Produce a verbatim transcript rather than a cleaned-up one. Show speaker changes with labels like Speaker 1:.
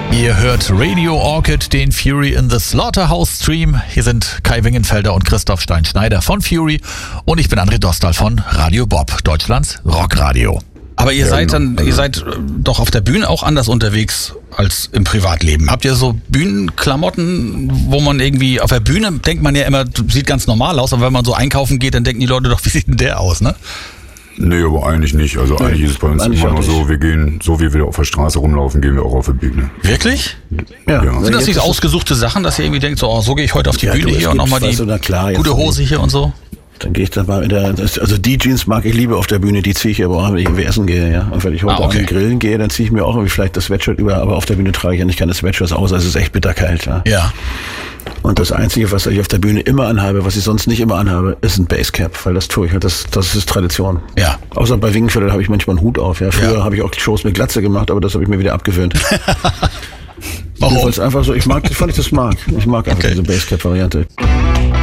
Speaker 1: Ihr hört Radio Orchid, den Fury in the Slaughterhouse Stream. Hier sind Kai Wingenfelder und Christoph Stein-Schneider von Fury und ich bin André Dostal von Radio Bob, Deutschlands Rockradio. Aber ihr
Speaker 2: Ja,
Speaker 1: seid dann,
Speaker 2: genau.
Speaker 1: ihr seid äh, doch auf der Bühne auch anders unterwegs als im Privatleben. Habt ihr so Bühnenklamotten, wo man irgendwie auf der Bühne denkt man ja immer, sieht ganz normal aus, aber wenn man so einkaufen geht, dann denken die Leute doch, wie sieht denn der aus, ne?
Speaker 2: Nee, aber eigentlich nicht. Also
Speaker 3: Nee,
Speaker 2: eigentlich ist es bei uns
Speaker 3: eigentlich
Speaker 2: immer
Speaker 3: auch
Speaker 2: noch so,
Speaker 3: nicht.
Speaker 2: wir gehen, so wie wir auf der Straße rumlaufen, gehen wir auch auf die Bühne.
Speaker 1: Wirklich?
Speaker 3: Ja.
Speaker 2: Ja.
Speaker 1: Sind das
Speaker 3: Jetzt
Speaker 1: nicht
Speaker 3: ist es-
Speaker 1: ausgesuchte Sachen, dass ihr irgendwie denkt, so, oh, so gehe ich heute auf die
Speaker 3: Ja,
Speaker 1: Bühne
Speaker 3: du, es
Speaker 1: hier und
Speaker 3: gibt,
Speaker 1: nochmal die
Speaker 3: weißt du, na klar, jetzt
Speaker 1: gute
Speaker 3: die-
Speaker 1: Hose hier und so?
Speaker 3: Dann gehe ich dann mal in der, das, also die Jeans mag ich lieber auf der Bühne, die ziehe ich aber auch, wenn ich irgendwie essen gehe, ja. Und wenn ich heute
Speaker 1: Ah, okay.
Speaker 3: Abend grillen gehe, dann ziehe ich mir auch irgendwie vielleicht das Sweatshirt über, aber auf der Bühne trage ich ja nicht keine Sweatshirts aus, also es ist echt bitterkalt, ja.
Speaker 1: Ja.
Speaker 3: Und das Einzige, was ich auf der Bühne immer anhabe, was ich sonst nicht immer anhabe, ist ein Basecap, weil das tue ich halt, das, das ist Tradition.
Speaker 1: Ja.
Speaker 3: Außer bei Wingenfelder habe ich manchmal einen Hut auf, ja. Früher
Speaker 1: Ja.
Speaker 3: habe ich auch Shows mit Glatze gemacht, aber das habe ich mir wieder abgewöhnt.
Speaker 1: Warum?
Speaker 3: Weil es einfach so, ich mag, weil ich das mag. Ich mag einfach
Speaker 1: Okay.
Speaker 3: diese Basecap-Variante.